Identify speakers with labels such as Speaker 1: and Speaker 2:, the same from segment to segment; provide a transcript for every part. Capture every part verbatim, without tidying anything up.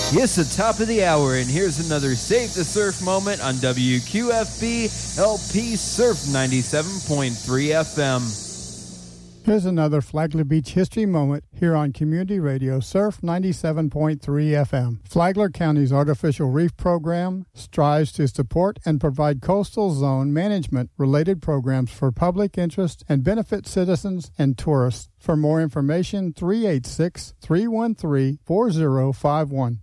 Speaker 1: Yes, the top of the hour, and here's another Save the Surf moment on W Q F B L P Surf ninety-seven point three F M.
Speaker 2: Here's another Flagler Beach history moment here on Community Radio Surf ninety-seven point three F M. Flagler County's Artificial Reef Program strives to support and provide coastal zone management-related programs for public interest and benefit citizens and tourists. For more information, three eight six, three one three, four zero five one.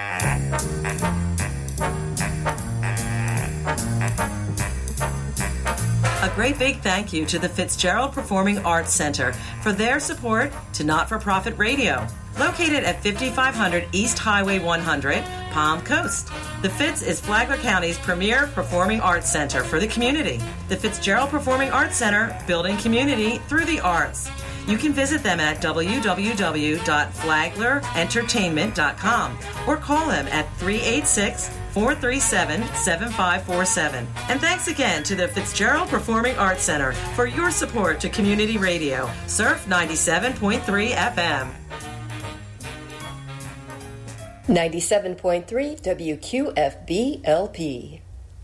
Speaker 3: A great big thank you to the Fitzgerald Performing Arts Center for their support to Not-for-Profit Radio, located at fifty-five hundred East Highway one hundred, Palm Coast. The Fitz is Flagler County's premier performing arts center for the community. The Fitzgerald Performing Arts Center, building community through the arts. You can visit them at w w w dot flagler entertainment dot com or call them at three eight six, four three seven, seven five four seven. And thanks again to the Fitzgerald Performing Arts Center for your support to community radio, Surf ninety-seven point three F M.
Speaker 4: ninety-seven point three W Q F B L P.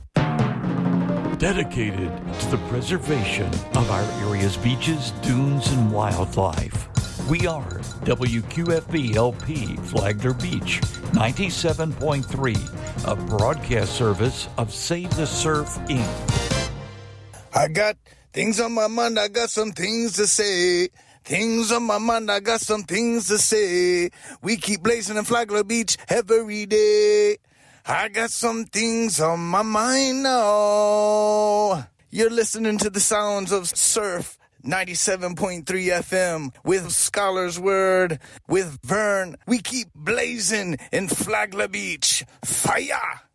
Speaker 5: Dedicated to the preservation of our area's beaches, dunes, and wildlife. We are W Q F B L P Flagler Beach, ninety-seven point three, a broadcast service of Save the Surf, Incorporated.
Speaker 6: I got things on my mind, I got some things to say. Things on my mind, I got some things to say. We keep blazing in Flagler Beach every day. I got some things on my mind now. You're listening to the sounds of Surf ninety-seven point three F M with Scholar's Word, with Vern. We keep blazing in Flagler Beach. Fire!